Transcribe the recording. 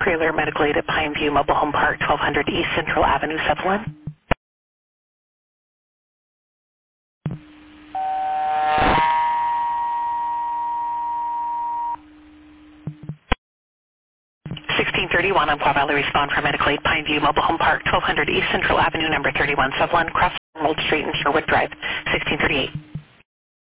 Preler Medical Aid at Pine View Mobile Home Park, 1200 East Central Avenue, Sutherland. 1631 on Flaw Valley Respond for Medical Aid, Pine View Mobile Home Park, 1200 East Central Avenue, number 31, Sutherland, Cross World Street and Sherwood Drive, 1638.